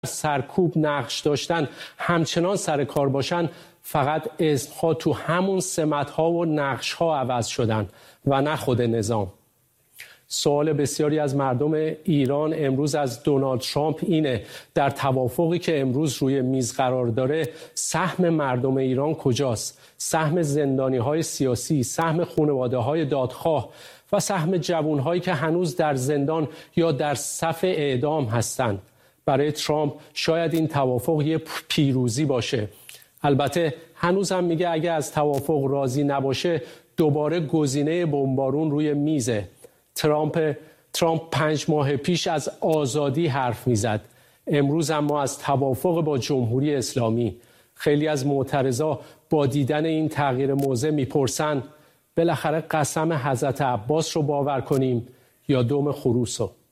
سرکوب نقش داشتن همچنان سر کار باشن، فقط اسمها تو همون سمت‌ها و نقش‌ها عوض شدن و نه خود نظام. سوال بسیاری از مردم ایران امروز از دونالد ترامپ اینه: در توافقی که امروز روی میز قرار داره سهم مردم ایران کجاست؟ سهم زندانی‌های سیاسی، سهم خانواده‌های دادخواه و سهم جوان‌هایی که هنوز در زندان یا در صف اعدام هستند. برای ترامپ شاید این توافق یه پیروزی باشه. البته هنوز هم میگه اگه از توافق راضی نباشه دوباره گزینه بمبارون روی میزه. ترامپ 5 ماه پیش از آزادی حرف میزد. امروز هم ما از توافق با جمهوری اسلامی. خیلی از معترضا با دیدن این تغییر موضع میپرسن بالاخره قسم حضرت عباس رو باور کنیم یا دم خروس رو؟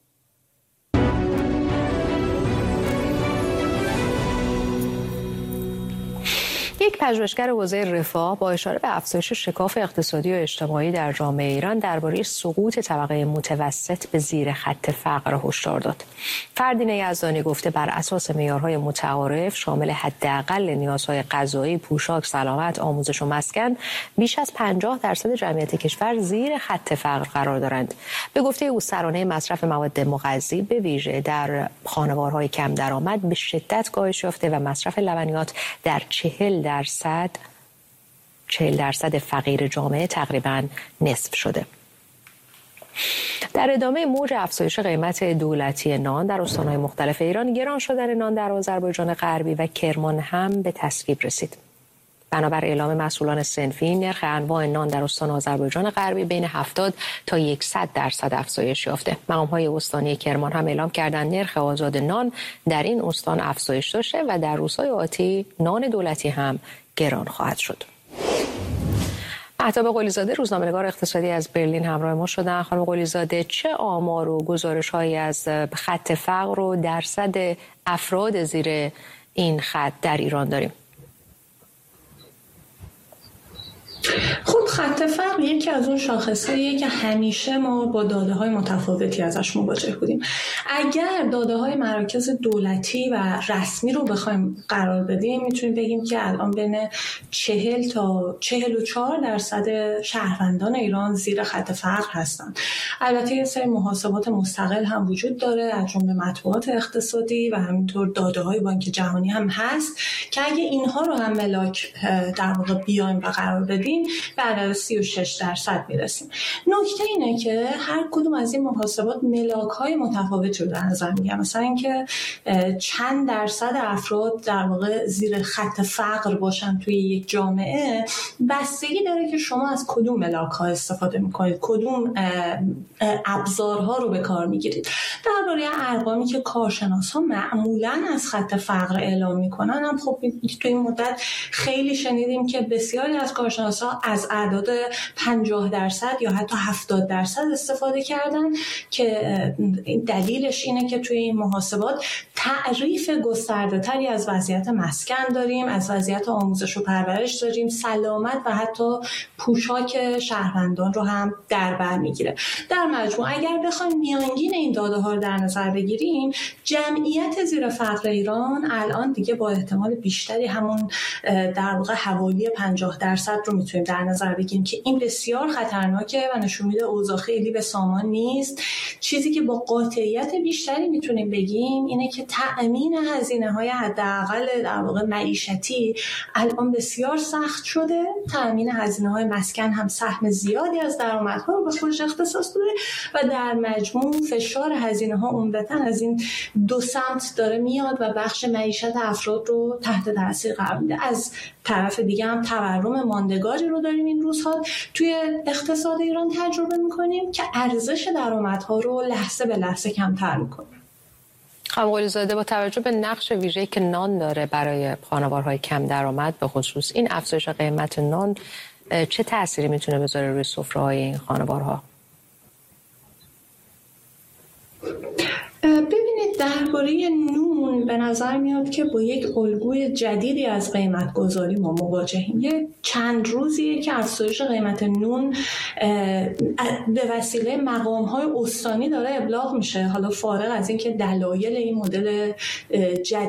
یک پژوهشگر حوزه رفاه با اشاره به افزایش شکاف اقتصادی و اجتماعی در جامعه ایران درباره سقوط طبقه متوسط به زیر خط فقر هشدار داد. فردین یزدانی گفته بر اساس معیارهای متعارف شامل حداقل نیازهای غذایی، پوشاک، سلامت، آموزش و مسکن، بیش از 50% جمعیت کشور زیر خط فقر قرار دارند. به گفته او سرانه مصرف مواد مغذی به ویژه در خانوارهای کم درآمد به شدت کاهش یافته و مصرف لبنیات در 40% فقیر جامعه تقریباً نصف شده. در ادامه موج افزایش قیمت دولتی نان در استان‌های مختلف ایران، گران شدن نان در آذربایجان غربی و کرمان هم به تصویب رسید. بنابر اعلام مسئولان صنفی، نرخ انواع نان در استان آذربایجان غربی بین 70 تا 100% افزایش یافته. مقام‌های استانی کرمان هم اعلام کردند نرخ آزاد نان در این استان افزایش داشته و در روزهای آتی نان دولتی هم گران خواهد شد. مهتاب قلی‌زاده، روزنامه‌نگار اقتصادی از برلین همراه ما شدن. خانم قلی‌زاده، چه آمار و گزارش‌هایی از خط فقر و درصد افراد زیر این خط در ایران داریم؟ خب خط فقر یکی از اون شاخصهاییه که همیشه ما با داده‌های متفاوتی ازش مواجه بودیم. اگر داده‌های مراکز دولتی و رسمی رو بخوایم قرار بدیم، میتونیم بگیم که الان بین 40 تا 44% شهروندان ایران زیر خط فقر هستند. البته یه سری محاسبات مستقل هم وجود داره از جمله مطبوعات اقتصادی و همینطور داده‌های بانک جهانی هم هست که اگه اینها رو هم ملاک در واقع بیایم و قرار بدیم به عدد 36% میرسیم. نکته اینه که هر کدوم از این محاسبات ملاک‌های متفاوتی رو در نظر میگیره. مثلا اینکه چند درصد افراد در واقع زیر خط فقر باشن توی یک جامعه بستگی داره که شما از کدوم ملاک‌ها استفاده میکنید، کدوم ابزارها رو به کار میگیرید. درباره ارقامی که کارشناس‌ها معمولاً از خط فقر اعلام میکنن هم خب توی این مدت خیلی شنیدیم که بسیاری از کارشناس‌ها از اعداد 50% یا حتی 70% استفاده کردن که دلیلش اینه که توی این محاسبات تعریف گسترده‌تری از وضعیت مسکن داریم، از وضعیت آموزش و پرورش داریم، سلامت و حتی پوشاک شهروندان رو هم در بر میگیره. در مجموع اگر بخوایم میانگین این داده ها رو در نظر بگیریم، جمعیت زیر فقر ایران الان دیگه با احتمال بیشتری همون در واقع حوالی 50% رو میتونیم در نظر بگیریم که این بسیار خطرناکه و نشون میده اوضاع خیلی به سامان نیست. چیزی که با قاطعیت بیشتری میتونیم بگیم اینه که تأمین هزینه‌های حداقل در واقع معیشتی الان بسیار سخت شده. تأمین هزینه‌های مسکن هم سهم زیادی از درآمدها رو به خودش اختصاص داره و در مجموع فشار هزینه‌ها عمدتاً از این دو سمت داره میاد و بخش معیشت افراد رو تحت تاثیر قرار میده. از طرف دیگه هم تورم ماندگاری رو داریم این روزها توی اقتصاد ایران تجربه میکنیم که ارزش درآمدها رو لحظه به لحظه کمتر میکنه. خانم قلی‌زاده، با توجه به نقش ویژه‌ای که نان داره برای خانوارهای کم درآمد، به خصوص این افزایش قیمت نان چه تأثیری میتونه بذاره روی سفره‌های این خانوارها؟ ببینید درباره نون به نظر میاد که با یک الگوی جدیدی از قیمت گذاری ما مواجهیم. یه چند روزیه که افزایش قیمت نون به وسیله مقام‌های استانی داره ابلاغ میشه، حالا فارغ از اینکه دلایل این مدل جدید